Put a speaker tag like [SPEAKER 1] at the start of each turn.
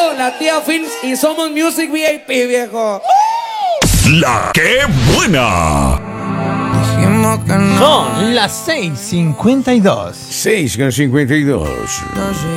[SPEAKER 1] la tía Films y Somos Music VIP, viejo.
[SPEAKER 2] La que buena.
[SPEAKER 3] Son las 6:52.
[SPEAKER 2] 6:52.